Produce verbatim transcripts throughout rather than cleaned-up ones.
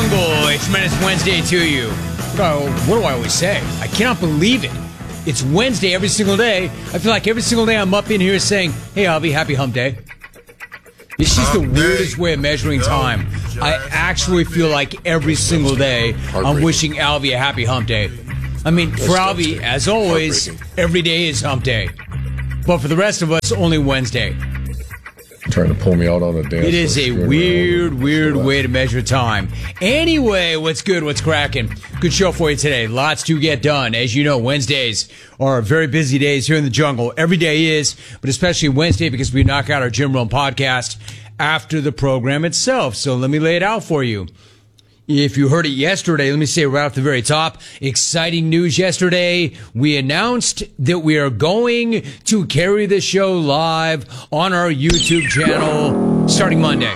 Jungle. It's Menace Wednesday to you. What do I always say? I cannot believe it. It's Wednesday every single day. I feel like every single day I'm up in here saying, hey, Albie, happy hump day. It's just the weirdest way of measuring time. I actually feel like every single day I'm wishing Albie a happy hump day. I mean, for Albie, as always, every day is hump day. But for the rest of us, only Wednesday. Trying to pull me out on a dance. It is a weird, weird way to measure time. Anyway, what's good? What's cracking? Good show for you today. Lots to get done. As you know, Wednesdays are very busy days here in the jungle. Every day is, but especially Wednesday because we knock out our Jim Rome podcast after the program itself. So let me lay it out for you. If you heard it yesterday, let me say right off the very top, exciting news yesterday. We announced that we are going to carry the show live on our YouTube channel starting Monday.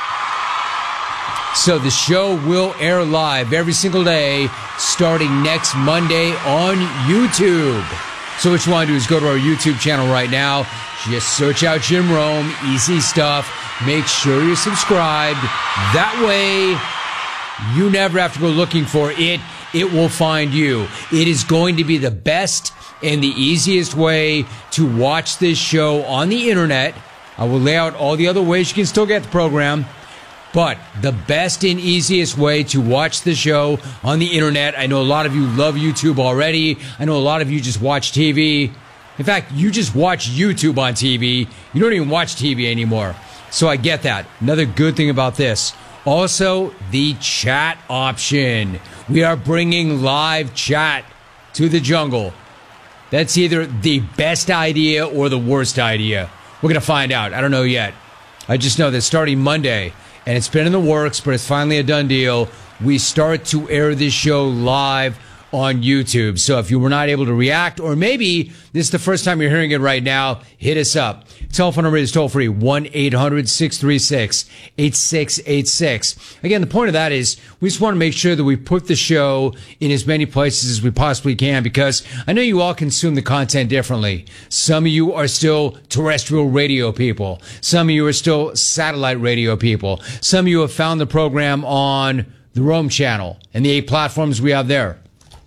So the show will air live every single day starting next Monday on YouTube. So what you want to do is go to our YouTube channel right now. Just search out Jim Rome, easy stuff. Make sure you're subscribed. That way, you never have to go looking for it. It will find you. It is going to be the best and the easiest way to watch this show on the internet. I will lay out all the other ways you can still get the program. But the best and easiest way to watch the show on the internet. I know a lot of you love YouTube already. I know a lot of you just watch T V. In fact, you just watch YouTube on T V. You don't even watch T V anymore. So I get that. Another good thing about this. Also, the chat option. We are bringing live chat to the jungle. That's either the best idea or the worst idea. We're going to find out. I don't know yet. I just know that starting Monday, and it's been in the works, but it's finally a done deal, we start to air this show live on YouTube. So if you were not able to react, or maybe this is the first time you're hearing it right now, hit us up. Telephone number is toll free, one eight hundred six three six eight six eight six. Again, the point of that is we just want to make sure that we put the show in as many places as we possibly can, because I know you all consume the content differently. Some of you are still terrestrial radio people. Some of you are still satellite radio people. Some of you have found the program on the Rome channel and the eight platforms we have there.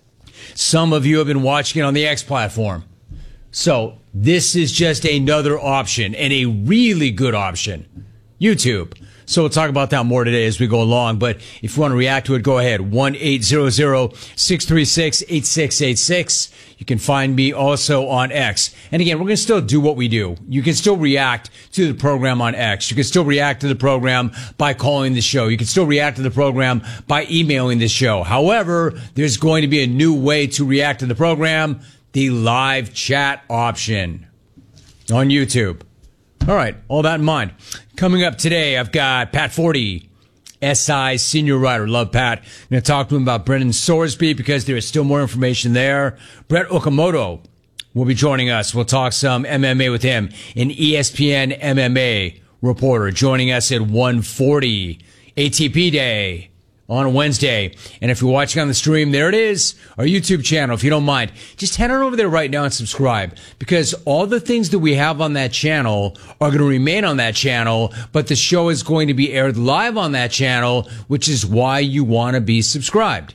Some of you have been watching it on the X platform. So this is just another option, and a really good option. YouTube. So we'll talk about that more today as we go along. But if you want to react to it, go ahead. one eight hundred six three six eight six eight six. You can find me also on X. And again, we're going to still do what we do. You can still react to the program on X. You can still react to the program by calling the show. You can still react to the program by emailing the show. However, there's going to be a new way to react to the program, the live chat option on YouTube. All right, all that in mind. Coming up today, I've got Pat Forty, S I senior writer. Love Pat. I'm going to talk to him about Brendan Sorsby because there is still more information there. Brett Okamoto will be joining us. We'll talk some M M A with him. An E S P N M M A reporter joining us at one forty. A T P Day on Wednesday. And if you're watching on the stream, there it is, our YouTube channel. If you don't mind, just head on over there right now and subscribe, because all the things that we have on that channel are going to remain on that channel, but the show is going to be aired live on that channel, which is why you want to be subscribed.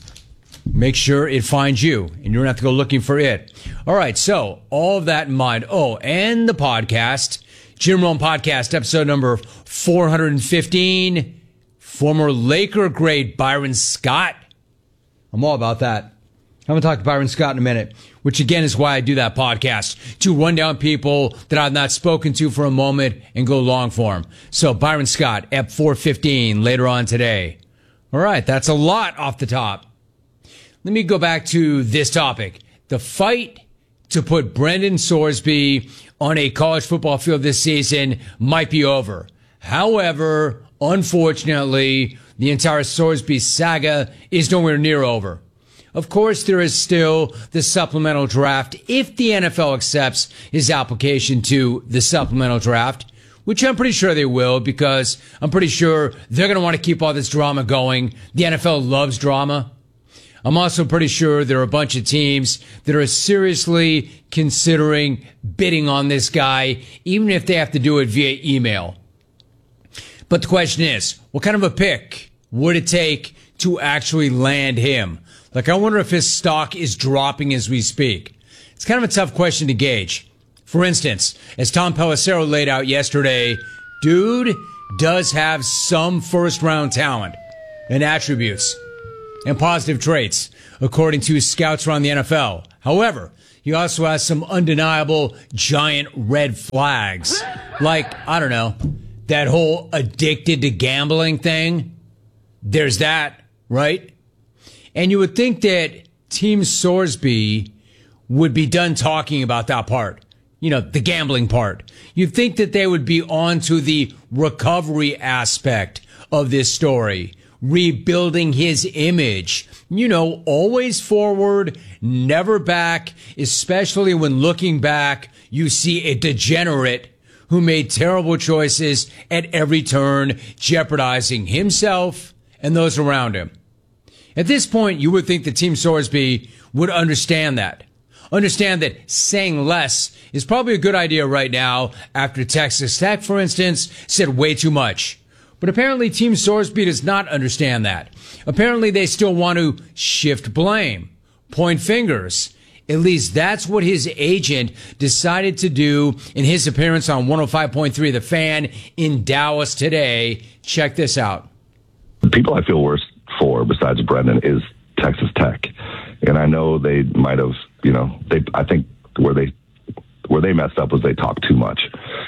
Make sure it finds you, and you don't have to go looking for it. All right, so all of that in mind. Oh, and the podcast, Jim Rome Podcast, episode number four fifteen. Former Laker great Byron Scott. I'm all about that. I haven't talked to Byron Scott in a minute, which again is why I do that podcast, to run down people that I've not spoken to for a moment and go long form. So Byron Scott, Ep four fifteen, later on today. All right, that's a lot off the top. Let me go back to this topic. The fight to put Brendan Sorsby on a college football field this season might be over. However, unfortunately, the entire Sorsby saga is nowhere near over. Of course, there is still the supplemental draft if the N F L accepts his application to the supplemental draft, which I'm pretty sure they will, because I'm pretty sure they're going to want to keep all this drama going. The N F L loves drama. I'm also pretty sure there are a bunch of teams that are seriously considering bidding on this guy, even if they have to do it via email. But the question is, what kind of a pick would it take to actually land him? Like, I wonder if his stock is dropping as we speak. It's kind of a tough question to gauge. For instance, as Tom Pelissero laid out yesterday, dude does have some first-round talent and attributes and positive traits, according to scouts around the N F L. However, he also has some undeniable giant red flags. Like, I don't know, that whole addicted to gambling thing. There's that, right? And you would think that Team Sorsby would be done talking about that part. You know, the gambling part. You'd think that they would be on to the recovery aspect of this story. Rebuilding his image. You know, always forward, never back, especially when looking back, you see a degenerate who made terrible choices at every turn, jeopardizing himself and those around him. At this point, you would think that Team Sorsby would understand that. Understand that saying less is probably a good idea right now after Texas Tech, for instance, said way too much. But apparently Team Sorsby does not understand that. Apparently they still want to shift blame, point fingers. At least that's what his agent decided to do in his appearance on one oh five point three The Fan in Dallas today. Check this out. The people I feel worse for, besides Brendan, is Texas Tech. And I know they might have, you know, they. I think where they where they messed up was they talked too much.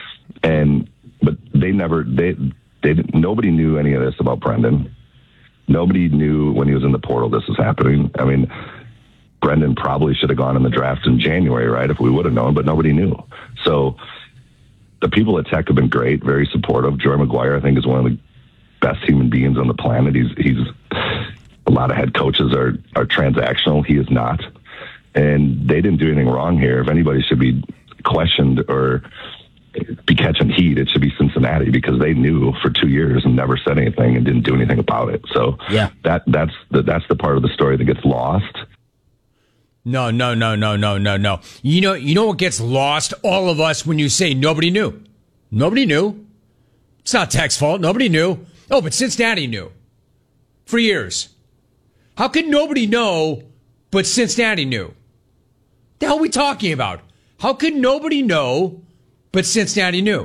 And but they never, they, they nobody knew any of this about Brendan. Nobody knew when he was in the portal this was happening. I mean, Brendan probably should have gone in the draft in January, right, if we would have known, but nobody knew. So the people at Tech have been great, very supportive. Joey McGuire, I think, is one of the best human beings on the planet. He's, he's a lot of head coaches are, are transactional. He is not. And they didn't do anything wrong here. If anybody should be questioned or be catching heat, it should be Cincinnati, because they knew for two years and never said anything and didn't do anything about it. So yeah, that that's the, that's the part of the story that gets lost. No, no, no, no, no, no, no. You know, you know what gets lost? All of us when you say nobody knew. Nobody knew. It's not Tech's fault. Nobody knew. Oh, but Cincinnati knew. For years. How could nobody know, but Cincinnati knew? The hell are we talking about? How could nobody know, but Cincinnati knew?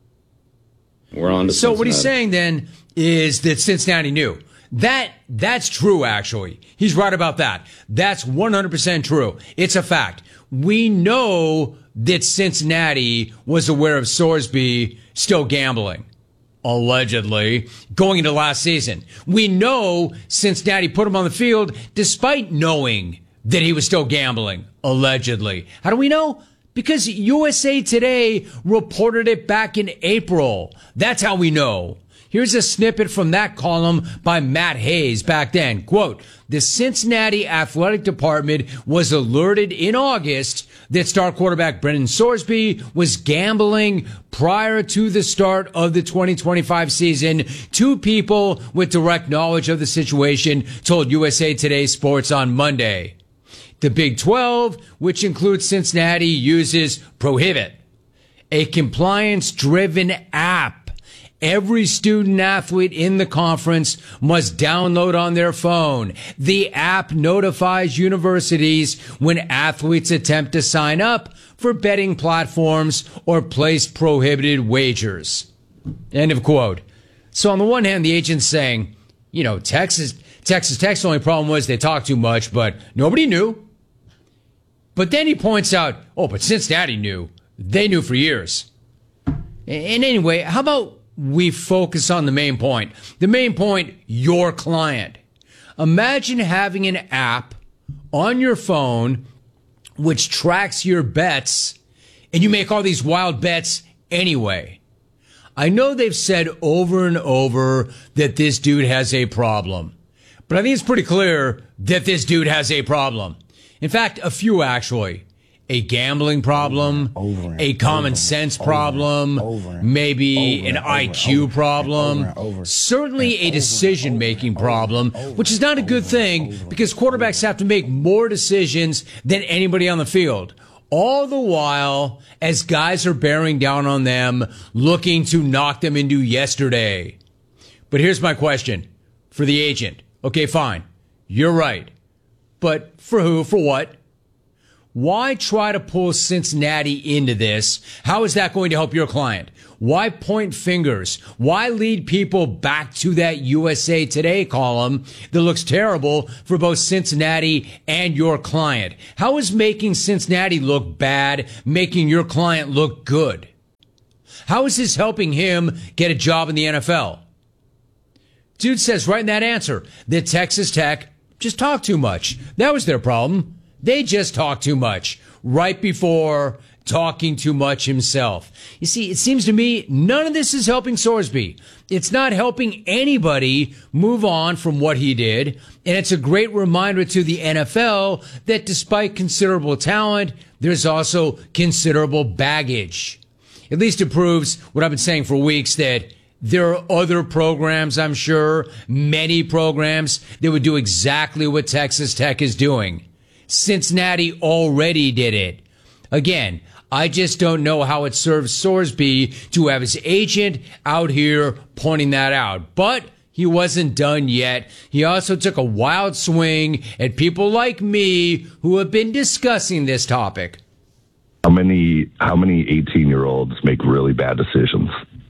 We're on to So Cincinnati. what he's saying then is that Cincinnati knew. That, that's true, actually. He's right about that. That's one hundred percent true. It's a fact. We know that Cincinnati was aware of Sorsby still gambling, allegedly, going into last season. We know Cincinnati put him on the field despite knowing that he was still gambling, allegedly. How do we know? Because U S A Today reported it back in April. That's how we know. Here's a snippet from that column by Matt Hayes back then. Quote, the Cincinnati Athletic Department was alerted in August that star quarterback Brendan Sorsby was gambling prior to the start of the twenty twenty-five season. Two people with direct knowledge of the situation told U S A Today Sports on Monday. The Big twelve, which includes Cincinnati, uses Prohibit, a compliance-driven app every student athlete in the conference must download on their phone. The app notifies universities when athletes attempt to sign up for betting platforms or place prohibited wagers. End of quote. So on the one hand, the agent's saying, you know, Texas, Texas Tech's only problem was they talked too much, but nobody knew. But then he points out, oh, but Cincinnati knew. They knew for years. And anyway, how about we focus on the main point? The main point, your client. Imagine having an app on your phone which tracks your bets, and you make all these wild bets anyway. I know they've said over and over that this dude has a problem, but I think it's pretty clear that this dude has a problem. In fact, a few actually. A gambling problem, over and, a common over, sense problem, over, over, maybe over, an over, I Q over, problem, over, over, certainly a decision-making problem, which is not a good thing because quarterbacks have to make more decisions than anybody on the field. All the while, as guys are bearing down on them, looking to knock them into yesterday. But here's my question. for the agent. Okay, fine. You're right. But for who? For what? Why try to pull Cincinnati into this? How is that going to help your client? Why point fingers? Why lead people back to that U S A Today column that looks terrible for both Cincinnati and your client? How is making Cincinnati look bad making your client look good? How is this helping him get a job in the N F L? Dude says right in that answer that Texas Tech just talked too much. That was their problem. They just talked too much right before talking too much himself. You see, it seems to me none of this is helping Sorsby. It's not helping anybody move on from what he did. And it's a great reminder to the N F L that despite considerable talent, there's also considerable baggage. At least it proves what I've been saying for weeks, that there are other programs, I'm sure, many programs that would do exactly what Texas Tech is doing. Cincinnati already did it. Again, I just don't know how it serves Sorsby to have his agent out here pointing that out. But he wasn't done yet. He also took a wild swing at people like me who have been discussing this topic. How many how many eighteen-year-olds make really bad decisions?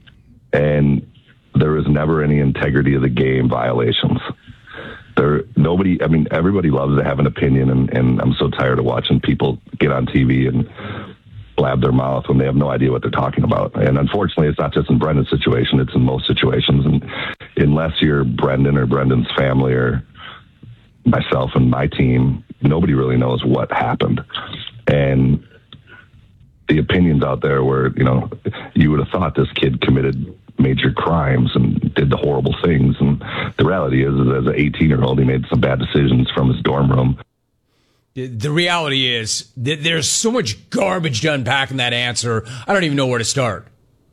And there is never any integrity of the game violations. There, nobody, I mean, everybody loves to have an opinion, and, and I'm so tired of watching people get on T V and blab their mouth when they have no idea what they're talking about. And unfortunately, it's not just in Brendan's situation, it's in most situations. And unless you're Brendan or Brendan's family or myself and my team, nobody really knows what happened. And the opinions out there where, you know, you would have thought this kid committed major crimes and did the horrible things. And the reality is, is as an eighteen-year-old, he made some bad decisions from his dorm room. The reality is that there's so much garbage to unpack in that answer, I don't even know where to start.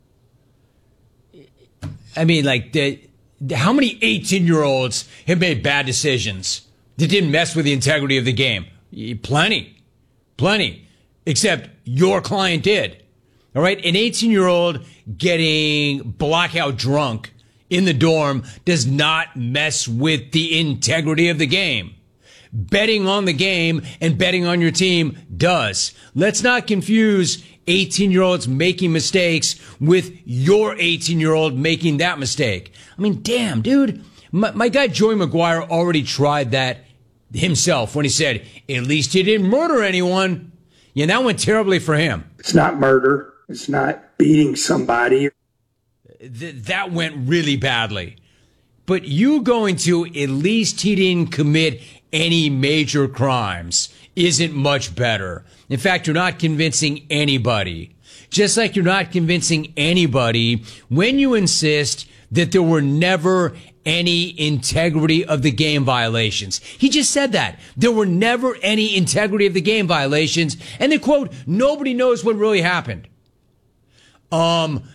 I mean, like, the, how many eighteen-year-olds have made bad decisions that didn't mess with the integrity of the game? Plenty. Plenty. Except your client did. All right? An eighteen-year-old getting blackout drunk in the dorm does not mess with the integrity of the game. Betting on the game and betting on your team does. Let's not confuse eighteen-year-olds making mistakes with your eighteen-year-old making that mistake. I mean, damn, dude. My, my guy Joey Maguire already tried that himself when he said, at least he didn't murder anyone. Yeah, that went terribly for him. It's not murder. It's not beating somebody. Th- that went really badly. But you going to at least he didn't commit any major crimes isn't much better. In fact, you're not convincing anybody. Just like you're not convincing anybody when you insist that there were never any integrity of the game violations. He just said that. There were never any integrity of the game violations. And then, quote, nobody knows what really happened. Um,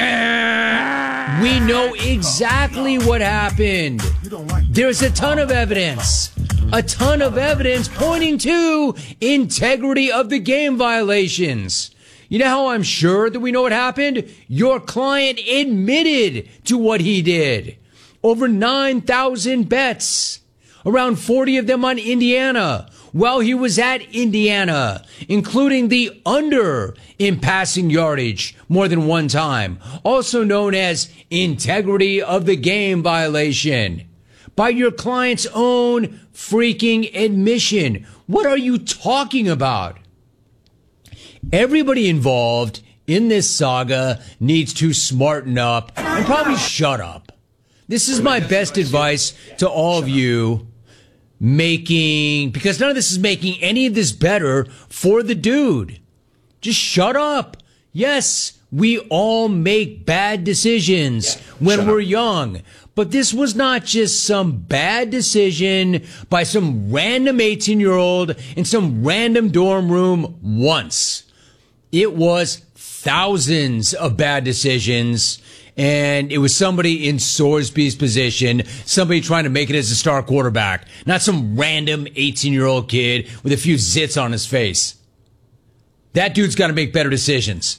we know exactly what happened. There's a ton of evidence. A ton of evidence pointing to integrity of the game violations. You know how I'm sure that we know what happened? Your client admitted to what he did. Over nine thousand bets, around forty of them on Indiana, while he was at Indiana, including the under in passing yardage more than one time, also known as integrity of the game violation. By your client's own freaking admission. What are you talking about? Everybody involved in this saga needs to smarten up and probably shut up. This is my best advice to all of you making, because none of this is making any of this better for the dude. Just shut up. Yes, we all make bad decisions when we're young. But this was not just some bad decision by some random eighteen-year-old in some random dorm room once. It was thousands of bad decisions, and it was somebody in Sorsby's position, somebody trying to make it as a star quarterback, not some random eighteen-year-old kid with a few zits on his face. That dude's got to make better decisions.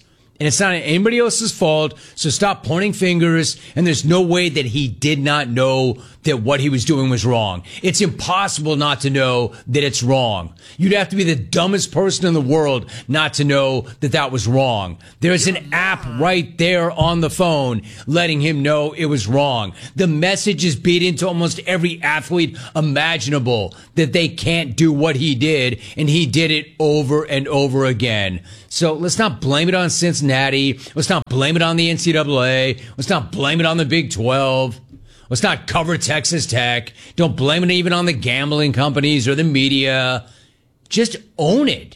And it's not anybody else's fault, so stop pointing fingers, and there's no way that he did not know that what he was doing was wrong. It's impossible not to know that it's wrong. You'd have to be the dumbest person in the world not to know that that was wrong. There's an app right there on the phone letting him know it was wrong. The message is beat into almost every athlete imaginable that they can't do what he did, and he did it over and over again. So let's not blame it on Cincinnati. Let's not blame it on the N C double A. Let's not blame it on the Big twelve. Let's not cover Texas Tech. Don't blame it even on the gambling companies or the media. Just own it.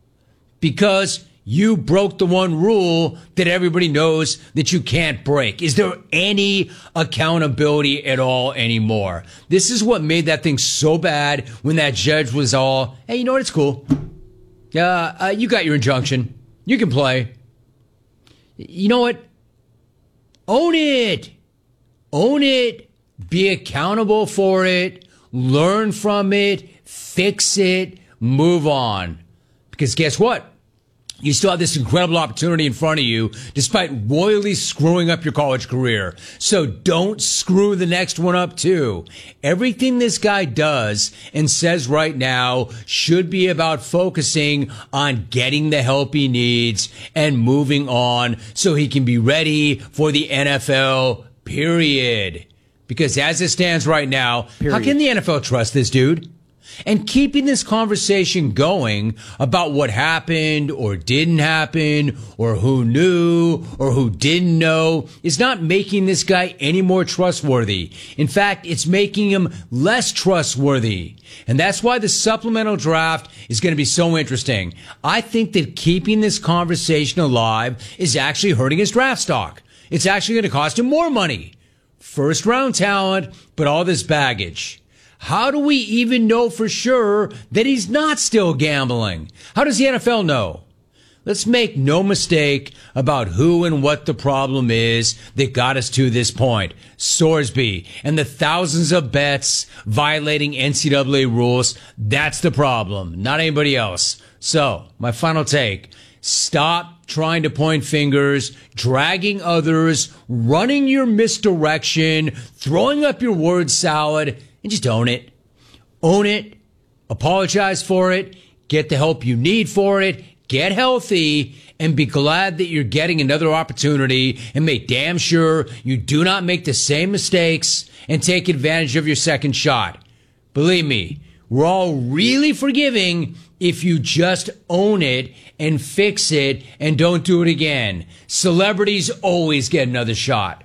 Because you broke the one rule that everybody knows that you can't break. Is there any accountability at all anymore? This is what made that thing so bad when that judge was all, hey, you know what? It's cool. Uh, uh, you got your injunction. You can play. You know what? Own it. Own it. Be accountable for it. Learn from it. Fix it. Move on. Because guess what? You still have this incredible opportunity in front of you, despite royally screwing up your college career. So don't screw the next one up, too. Everything this guy does and says right now should be about focusing on getting the help he needs and moving on so he can be ready for the N F L, period. Because as it stands right now, period. How can the N F L trust this dude? And keeping this conversation going about what happened or didn't happen or who knew or who didn't know is not making this guy any more trustworthy. In fact, it's making him less trustworthy. And that's why the supplemental draft is going to be so interesting. I think that keeping this conversation alive is actually hurting his draft stock. It's actually going to cost him more money. First round talent, but all this baggage. How do we even know for sure that he's not still gambling? How does the N F L know? Let's make no mistake about who and what the problem is that got us to this point. Sorsby and the thousands of bets violating N C double A rules. That's the problem, not anybody else. So, my final take. Stop trying to point fingers, dragging others, running your misdirection, throwing up your word salad, and just own it. Own it. Apologize for it. Get the help you need for it. Get healthy. And be glad that you're getting another opportunity. And make damn sure you do not make the same mistakes and take advantage of your second shot. Believe me, we're all really forgiving if you just own it and fix it and don't do it again. Celebrities always get another shot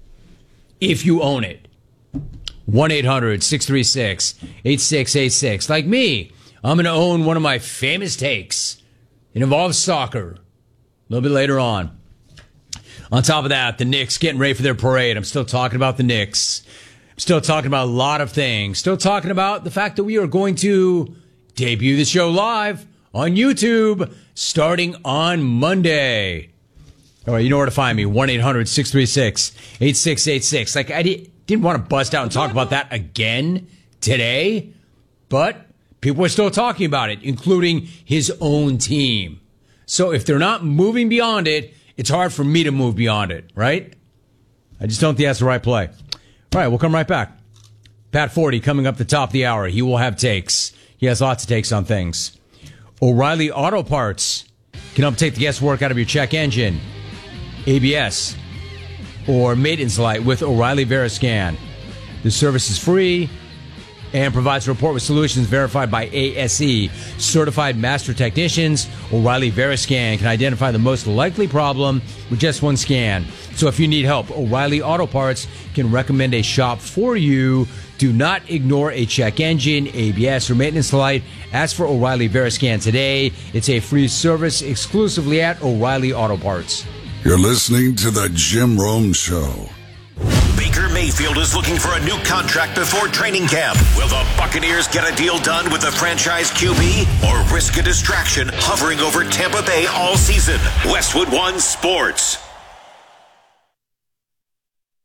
if you own it. one eight hundred six three six eight six eight six. Like me, I'm going to own one of my famous takes. It involves soccer. A little bit later on. On top of that, the Knicks getting ready for their parade. I'm still talking about the Knicks. I'm still talking about a lot of things. Still talking about the fact that we are going to debut the show live on YouTube starting on Monday. All right, you know where to find me. one eight hundred six three six eight six eight six. Like, I did, didn't want to bust out and talk about that again today, but people are still talking about it, including his own team. So if they're not moving beyond it, it's hard for me to move beyond it, right? I just don't think that's the right play. All right, we'll come right back. Pat Forty coming up the top of the hour. He will have takes. He has lots of takes on things. O'Reilly Auto Parts can help take the guesswork out of your check engine, A B S, or maintenance light with O'Reilly Veriscan. The service is free and provides a report with solutions verified by A S E. Certified master technicians, O'Reilly Veriscan can identify the most likely problem with just one scan. So if you need help, O'Reilly Auto Parts can recommend a shop for you. Do not ignore a check engine, A B S, or maintenance light. Ask for O'Reilly Veriscan today. It's a free service exclusively at O'Reilly Auto Parts. You're listening to The Jim Rome Show. Baker Mayfield is looking for a new contract before training camp. Will the Buccaneers get a deal done with the franchise Q B or risk a distraction hovering over Tampa Bay all season? Westwood One Sports.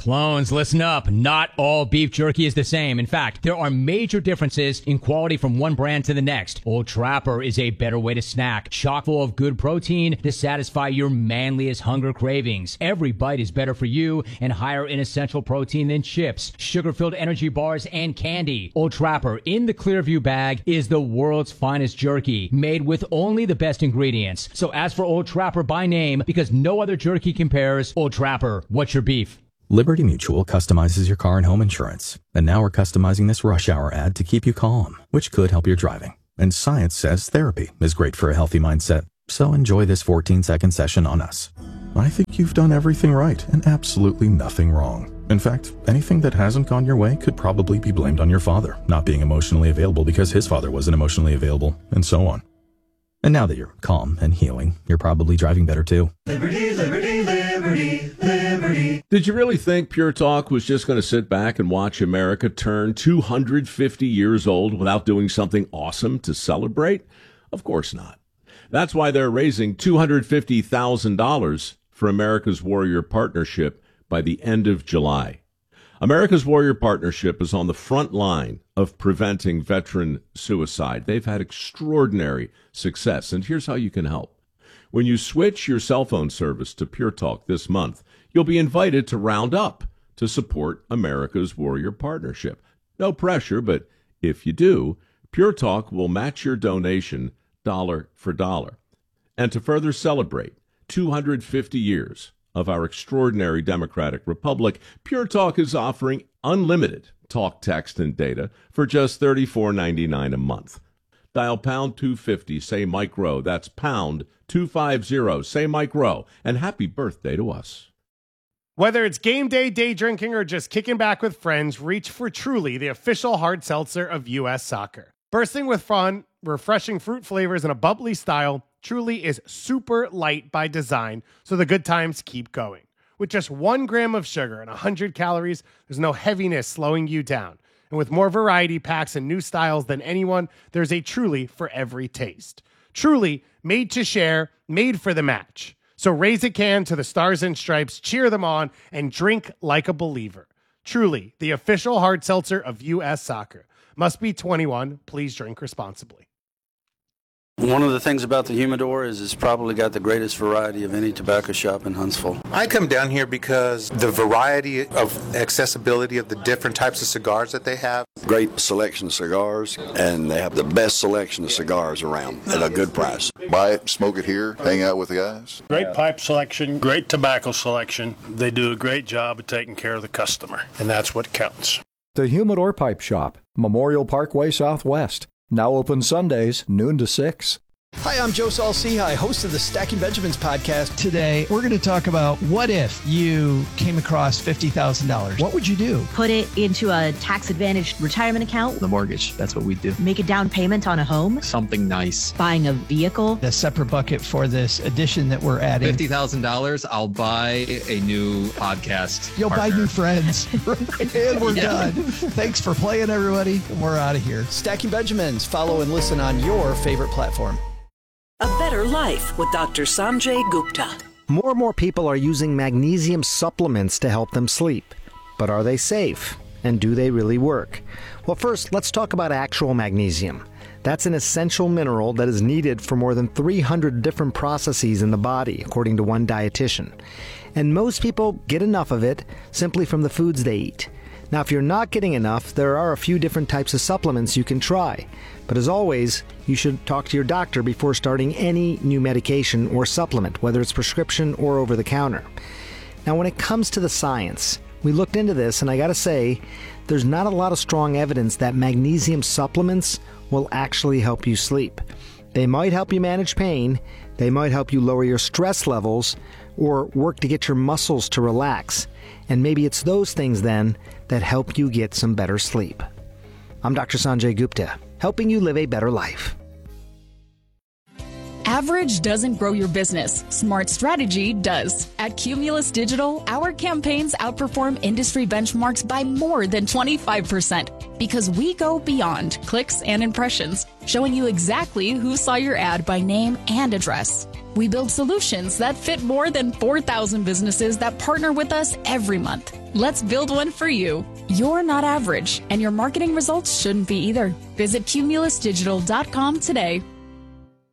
Clones, listen up. Not all beef jerky is the same. In fact, there are major differences in quality from one brand to the next. Old Trapper is a better way to snack, chock full of good protein to satisfy your manliest hunger cravings. Every bite is better for you and higher in essential protein than chips, sugar-filled energy bars, and candy. Old Trapper in the Clearview bag is the world's finest jerky, made with only the best ingredients. So ask for Old Trapper by name because no other jerky compares. Old Trapper, what's your beef? Liberty Mutual customizes your car and home insurance. And now we're customizing this rush hour ad to keep you calm, which could help your driving. And science says therapy is great for a healthy mindset. So enjoy this fourteen second session on us. I think you've done everything right and absolutely nothing wrong. In fact, anything that hasn't gone your way could probably be blamed on your father not being emotionally available because his father wasn't emotionally available, and so on. And now that you're calm and healing, you're probably driving better too. Liberty, liberty, liberty, liberty. Did you really think Pure Talk was just going to sit back and watch America turn two hundred fifty years old without doing something awesome to celebrate? Of course not. That's why they're raising two hundred fifty thousand dollars for America's Warrior Partnership by the end of July. America's Warrior Partnership is on the front line of preventing veteran suicide. They've had extraordinary success, and here's how you can help. When you switch your cell phone service to Pure Talk this month, you'll be invited to round up to support America's Warrior Partnership. No pressure, but if you do, Pure Talk will match your donation dollar for dollar. And to further celebrate two hundred fifty years of our extraordinary democratic republic, Pure Talk is offering unlimited talk, text, and data for just thirty-four ninety-nine a month. Dial pound two fifty, say Mike Rowe. That's pound two fifty, say Mike Rowe. And happy birthday to us. Whether it's game day, day drinking, or just kicking back with friends, reach for Truly, the official hard seltzer of U S Soccer. Bursting with fun, refreshing fruit flavors, and a bubbly style, Truly is super light by design, so the good times keep going. With just one gram of sugar and one hundred calories, there's no heaviness slowing you down. And with more variety packs and new styles than anyone, there's a Truly for every taste. Truly, made to share, made for the match. So raise a can to the Stars and Stripes, cheer them on, and drink like a believer. Truly, the official hard seltzer of U S Soccer. Must be twenty-one. Please drink responsibly. One of the things about the Humidor is it's probably got the greatest variety of any tobacco shop in Huntsville. I come down here because the variety of accessibility of the different types of cigars that they have. Great selection of cigars, and they have the best selection of cigars around at a good price. Buy it, smoke it here, hang out with the guys. Great pipe selection, great tobacco selection. They do a great job of taking care of the customer, and that's what counts. The Humidor Pipe Shop, Memorial Parkway Southwest. Now open Sundays, noon to six. Hi, I'm Joe Saul-Sehy, host of the Stacking Benjamins podcast. Today, we're going to talk about what if you came across fifty thousand dollars? What would you do? Put it into a tax-advantaged retirement account. The mortgage, that's what we do. Make a down payment on a home. Something nice. Buying a vehicle. A separate bucket for this addition that we're adding. fifty thousand dollars, I'll buy a new podcast You'll partner. buy new friends. And we're yeah. done. Thanks for playing, everybody. We're out of here. Stacking Benjamins. Follow and listen on your favorite platform. A better life with Doctor Sanjay Gupta. More and more people are using magnesium supplements to help them sleep. But are they safe? And do they really work? Well, first, let's talk about actual magnesium. That's an essential mineral that is needed for more than three hundred different processes in the body, according to one dietitian. And most people get enough of it simply from the foods they eat. Now, if you're not getting enough, there are a few different types of supplements you can try. But as always, you should talk to your doctor before starting any new medication or supplement, whether it's prescription or over the counter. Now, when it comes to the science, we looked into this, and I gotta say, there's not a lot of strong evidence that magnesium supplements will actually help you sleep. They might help you manage pain, they might help you lower your stress levels, or work to get your muscles to relax. And maybe it's those things then that help you get some better sleep. I'm Doctor Sanjay Gupta, helping you live a better life. Average doesn't grow your business. Smart strategy does. At Cumulus Digital, our campaigns outperform industry benchmarks by more than twenty-five percent because we go beyond clicks and impressions, showing you exactly who saw your ad by name and address. We build solutions that fit more than four thousand businesses that partner with us every month. Let's build one for you. You're not average, and your marketing results shouldn't be either. Visit cumulus digital dot com today.